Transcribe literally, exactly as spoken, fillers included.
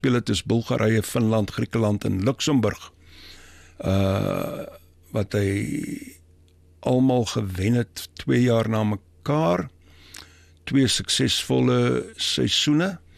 gespeel het is Bulgarië, Finland, Griekeland en Luxemburg. Uh, wat hy almal gewen het twee jaar na mekaar. Twee suksesvolle seisoene.